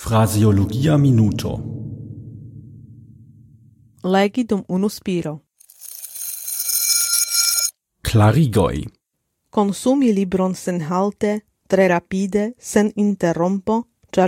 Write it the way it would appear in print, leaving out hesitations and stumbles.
Phraseologia minuto. Legi dum unu spiro. Klarigoj. Konsumi libron senhalte, tre rapide, sen interrompo,